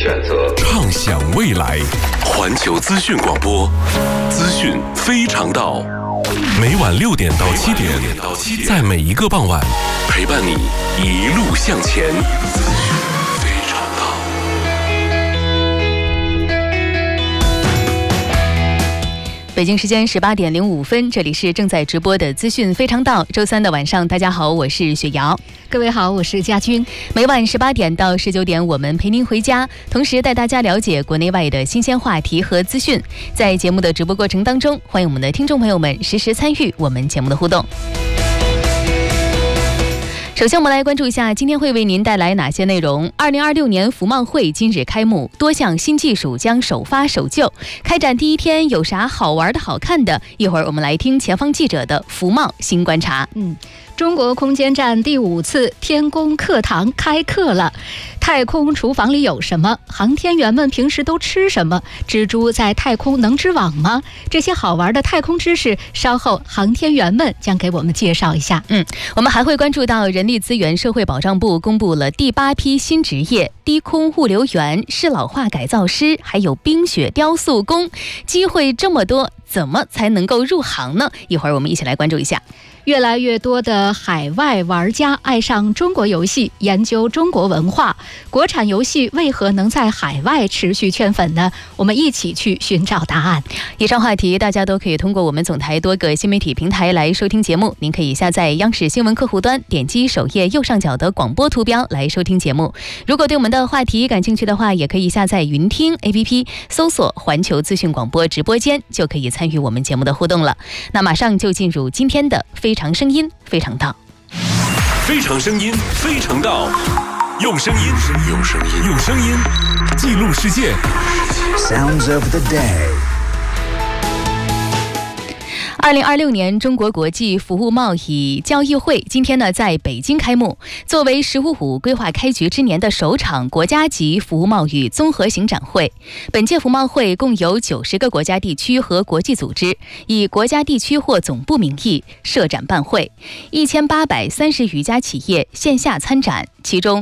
选择， 畅想未来。环球资讯广播，资讯非常道。每晚6点到7点，在每一个傍晚，陪伴你一路向前。资讯非常道。 北京时间18点05分，这里是正在直播的资讯非常道。周三的晚上，大家好，我是雪瑶。 各位好，我是佳君。 每晚18点到19点，我们陪您回家，同时带大家了解国内外的新鲜话题和资讯。在节目的直播过程当中，欢迎我们的听众朋友们实时参与我们节目的互动。首先我们来关注一下今天会为您带来哪些内容。2026年服贸会今日开幕，多项新技术将首发首就。开展第一天有啥好玩的好看的？一会儿我们来听前方记者的服贸新观察。 中国空间站第5次天宫课堂开课了。太空厨房里有什么？航天员们平时都吃什么？蜘蛛在太空能织网吗？这些好玩的太空知识，稍后航天员们将给我们介绍一下。 我们还会关注到人力资源社会保障部公布了第8批新职业：低空物流员、适老化改造师，还有冰雪雕塑工。机会这么多，怎么才能够入行呢？一会儿我们一起来关注一下。 越来越多的海外玩家爱上中国游戏，研究中国文化。国产游戏为何能在海外持续圈粉呢？我们一起去寻找答案。 以上话题大家都可以通过我们总台多个新媒体平台来收听节目。您可以下载央视新闻客户端，点击首页右上角的广播图标来收听节目。如果对我们的话题感兴趣的话，也可以下载云听 APP， 搜索环球资讯广播直播间，就可以参与我们节目的互动了。那马上就进入今天的非常声音非常道。 非常声音非常道，用声音记录世界。 Sounds of the day。 2026年中国国际服务贸易交易会今天呢在北京开幕，作为“15+5”规划开局之年的首场国家级服务贸易综合型展会。本届服贸会共有90个国家地区和国际组织以国家地区或总部名义设展办会，1830余家企业线下参展，其中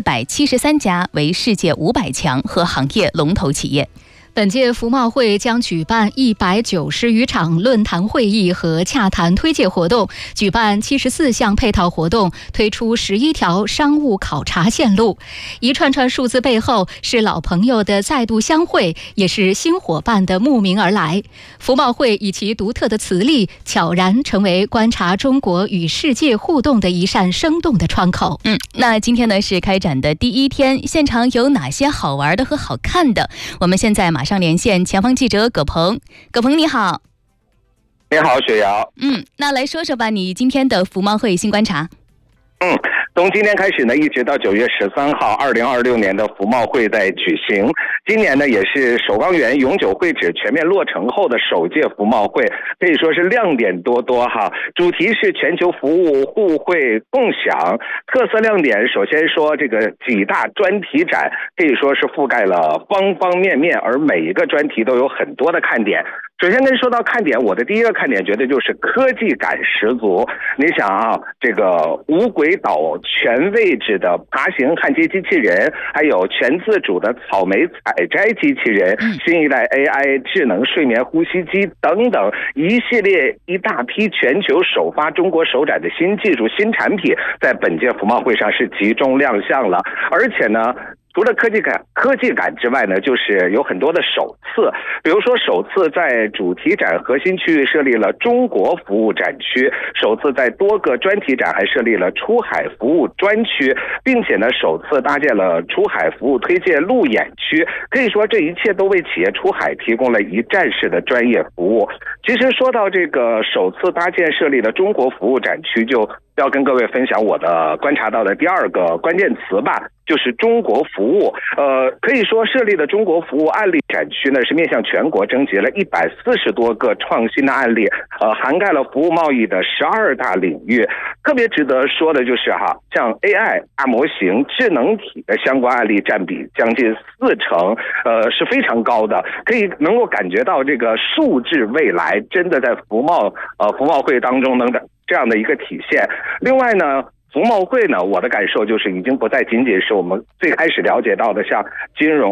473家为世界500强和行业龙头企业。 本届服贸会将举办190余场论坛会议和洽谈推介活动，举办74项配套活动，推出11条商务考察线路。一串串数字背后是老朋友的再度相会，也是新伙伴的慕名而来。服贸会以其独特的磁力，悄然成为观察中国与世界互动的一扇生动的窗口。 那今天呢是开展的第一天，现场有哪些好玩的和好看的？我们现在马上连线前方记者葛鹏。葛鹏你好。 你好，雪瑶。 那来说说吧，你今天的服贸会新观察。 从今天开始呢，一直到9月13号，2026年的服贸会在举行。今年呢，也是首钢园永久会址全面落成后的首届服贸会，可以说是亮点多多哈。主题是全球服务互惠共享，特色亮点首先说这个几大专题展，可以说是覆盖了方方面面，而每一个专题都有很多的看点。首先跟说到看点，我的第一个看点绝对就是科技感十足。你想啊，这个无轨岛全位置的爬行焊接机器人，还有全自主的草莓采摘机器人，新一代 AI 智能睡眠呼吸机等等，一系列一大批全球首发中国首展的新技术新产品，在本届服贸会上是集中亮相了。而且呢，除了科技感之外呢，就是有很多的首次，比如说首次在主题展核心区域设立了中国服务展区，首次在多个专题展还设立了出海服务专区，并且呢首次搭建了出海服务推介路演区。可以说这一切都为企业出海提供了一站式的专业服务。其实说到这个首次搭建设立的中国服务展区，就要跟各位分享我的观察到的第二个关键词吧，就是中国服务。可以说设立的中国服务案例展区呢，是面向全国征集了140多个创新的案例，涵盖了服务贸易的12大领域。特别值得说的就是像 AI 大模型智能体的相关案例占比将近40%，是非常高的，能够感觉到这个数字未来真的在服贸会当中能这样的一个体现。另外呢，服贸会呢，我的感受就是已经不再仅仅是我们最开始了解到的像金融